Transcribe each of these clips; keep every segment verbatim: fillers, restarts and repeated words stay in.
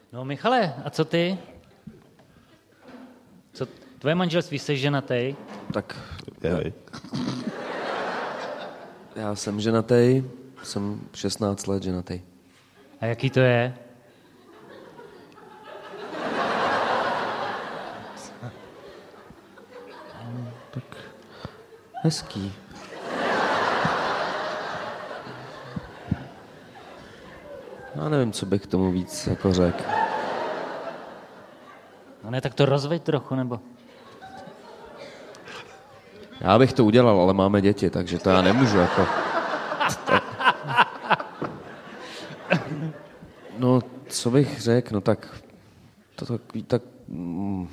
No Michale, a co ty? Co tvoje manželství, jsi ženatý? Tak je. Já jsem ženatý, jsem šestnáct let ženatý. A jaký to je? Tak hezký. Já nevím, co bych k tomu víc jako řekl. No ne, tak to rozveď trochu, nebo? Já bych to udělal, ale máme děti, takže to já nemůžu jako... No, co bych řekl, no tak... To takový tak... Mm,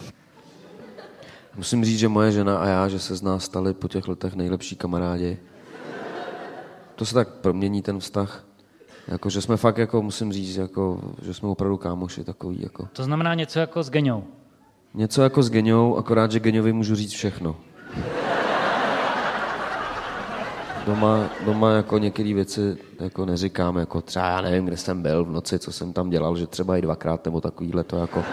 musím říct, že moje žena a já, že se z nás stali po těch letech nejlepší kamarádi. To se tak promění ten vztah. Jako, že jsme fakt, jako, musím říct, jako, že jsme opravdu kámoši takový, jako. To znamená něco jako s Geňou. Něco jako s Geňou, akorát, že Geňovi můžu říct všechno. Doma, doma jako některé věci jako neříkám, jako třeba já nevím, kde jsem byl v noci, co jsem tam dělal, že třeba i dvakrát nebo takovýhle, to jako...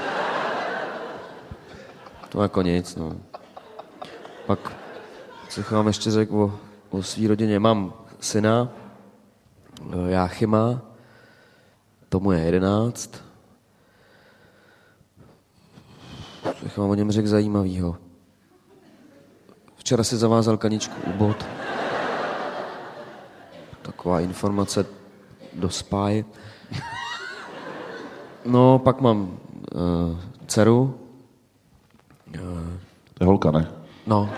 To jako nic, no. Pak, co vám ještě řekl o, o svý rodině, mám syna, Jáchyma, tomu je jedenáct. Co vám o něm řekl zajímavýho. Včera si zavázal kaničku u bod. Taková informace do spáje. No, pak mám uh, dceru. Uh, to je holka, ne? No.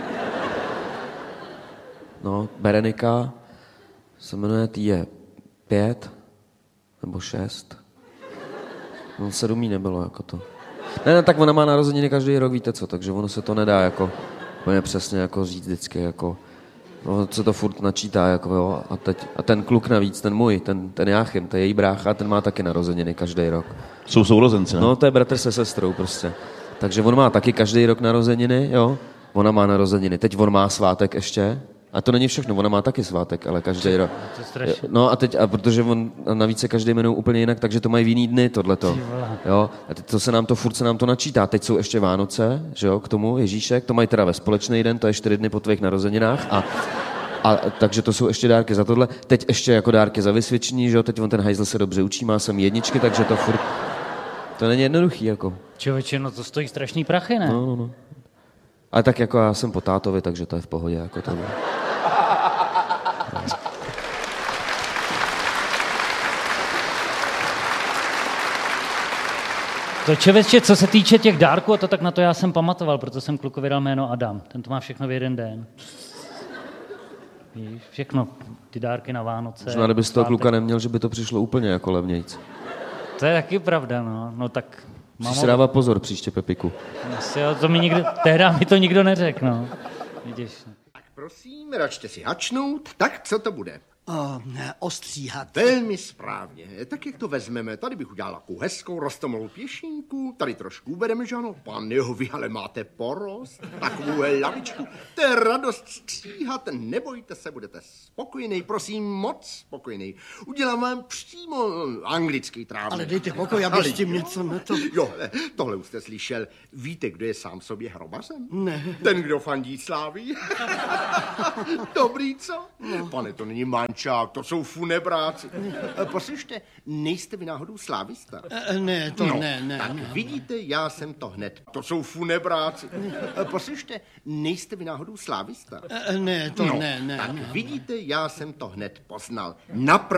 No, Berenika se jmenuje, tý je pět nebo šest. No, sedm jí nebylo, jako to. Ne, ne, tak ona má narozeniny každý rok, víte co, takže ono se to nedá jako úplně přesně jako říct vždycky, jako no, se to furt načítá, jako jo, a, teď, a ten kluk navíc, ten můj, ten, ten Jáchym, to je její brácha, ten má taky narozeniny každý rok. Jsou sourozenci, ne? No, to je bratr se sestrou prostě. Takže on má taky každý rok narozeniny, jo, ona má narozeniny, teď on má svátek ještě, a to není všechno, ona má taky svátek, ale každý rok. No a teď, a protože on a navíc se každý jmenuje úplně jinak, takže to mají v jiný dny, tohleto. Jo, a teď to se nám to, furt se nám to načítá. Teď jsou ještě Vánoce, že jo, k tomu Ježíšek, to mají teda ve společný den, to je čtyři dny po tvých narozeninách a, a takže to jsou ještě dárky za tohle. Teď ještě jako dárky za vysvědčení, že jo, teď on ten hajzl se dobře učí, má sem jedničky, takže to furt, to není jednoduchý, jako. Člověče, no to stojí strašný prachy, ne? No, no, no. Ale tak jako já jsem po tátovi, takže to je v pohodě, jako to. To člověče, co se týče těch dárků, a to tak na to já jsem pamatoval, proto jsem klukovi dal jméno Adam. Ten to má všechno v jeden den. Víš, všechno, ty dárky na Vánoce. Možná, kdyby z toho kluka neměl, že by to přišlo úplně jako levnějc. To je taky pravda, no. No tak... Musíš si dávat pozor příště, Pepiku. Asi, jo, to mi nikdo, tehdy mi to nikdo neřekl, no. Vidíš. Tak prosím, račte si hačnout. Tak co to bude? O, ostříhat. Velmi správně. Tak jak to vezmeme? Tady bych udělal takovou hezkou rostomilou pěšinku. Tady trošku ubereme, že ano? Pane vy ale máte porost. Takovou lavičku. To je radost stříhat. Nebojte se, budete spokojený. Prosím, moc spokojený. Udělám vám přímo anglický trávník. Ale dejte pokoj, aby s tím něco na to... Jo, tohle už jste slyšel. Víte, kdo je sám sobě hrobařem? Ne. Ten, kdo fandí Slávii. Dobrý, co? No. Pane, to není mančák, to jsou funebráci. Poslyšte, nejste vy náhodou slávista? Ne, to no, ne, ne. Tak ne. vidíte, já jsem to hned. To jsou funebráci. Poslyšte, nejste vy náhodou slávista? Ne, to no, ne, ne. Tak ne. vidíte, já jsem to hned poznal. Napr-